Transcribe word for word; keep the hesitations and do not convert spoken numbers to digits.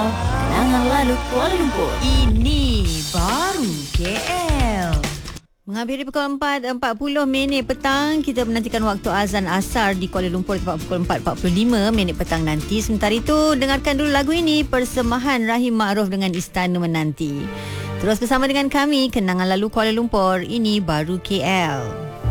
Kenangan lalu Kuala Lumpur. Ini baru K L. Menghampiri pukul empat empat puluh minit petang, kita menantikan waktu azan asar di Kuala Lumpur tepat pukul empat empat puluh lima minit petang nanti. Sementara itu, dengarkan dulu lagu ini, persembahan Rahim Ma'ruf dengan Istana Menanti. Terus bersama dengan kami, Kenangan Lalu Kuala Lumpur. Ini baru K L.